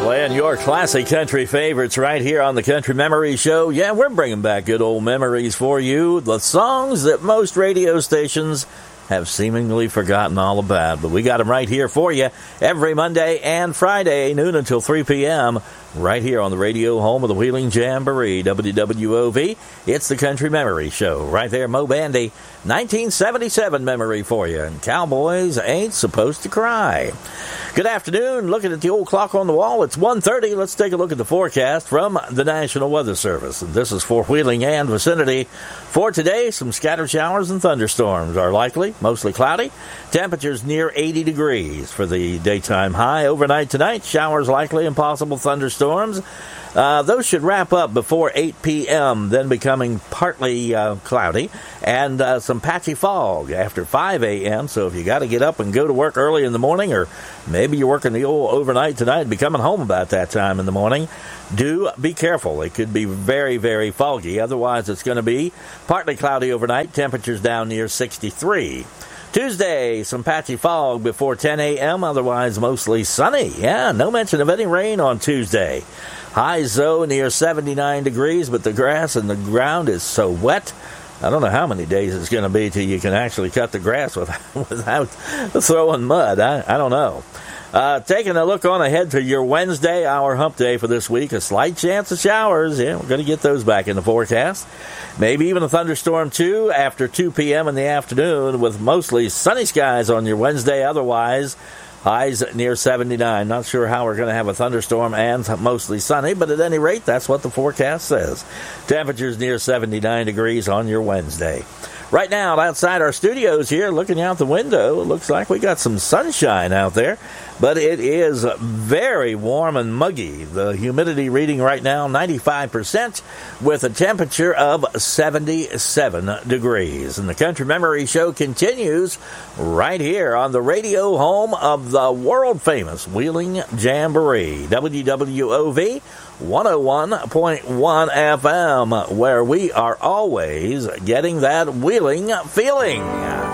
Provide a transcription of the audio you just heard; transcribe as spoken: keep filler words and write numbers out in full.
Playing your classic country favorites right here on the Country Memory Show. Yeah, we're bringing back good old memories for you. The songs that most radio stations have seemingly forgotten all about. But we got them right here for you every Monday and Friday, noon until three p.m., right here on the radio home of the Wheeling Jamboree, W W O V. It's the Country Memory Show. Right there, Mo Bandy, nineteen seventy-seven memory for you. And Cowboys Ain't Supposed to Cry. Good afternoon. Looking at the old clock on the wall, it's one thirty. Let's take a look at the forecast from the National Weather Service. And this is for Wheeling and vicinity. For today, some scattered showers and thunderstorms are likely, mostly cloudy. Temperatures near eighty degrees for the daytime high. Overnight tonight, showers likely and possible thunderstorms. Uh, those should wrap up before eight p.m., then becoming partly uh, cloudy, and uh, some patchy fog after five a.m., so if you got to get up and go to work early in the morning, or maybe you're working the old overnight tonight and be coming home about that time in the morning, do be careful. It could be very, very foggy. Otherwise, it's going to be partly cloudy overnight, temperatures down near sixty-three. Tuesday, some patchy fog before ten a.m., otherwise mostly sunny. Yeah, no mention of any rain on Tuesday. High zone near seventy-nine degrees, but the grass and the ground is so wet. I don't know how many days it's going to be till you can actually cut the grass without, without throwing mud. I, I don't know. Uh, taking a look on ahead to your Wednesday, our hump day for this week. A slight chance of showers. Yeah, we're going to get those back in the forecast. Maybe even a thunderstorm, too, after two p.m. in the afternoon, with mostly sunny skies on your Wednesday. Otherwise, highs near seventy-nine. Not sure how we're going to have a thunderstorm and mostly sunny, but at any rate, that's what the forecast says. Temperatures near seventy-nine degrees on your Wednesday. Right now, outside our studios here, looking out the window, it looks like we got some sunshine out there, but it is very warm and muggy. The humidity reading right now, ninety-five percent, with a temperature of seventy-seven degrees. And the Country Memory Show continues right here on the radio home of the world-famous Wheeling Jamboree, W W O V one oh one point one F M, where we are always getting that Wheeling feeling.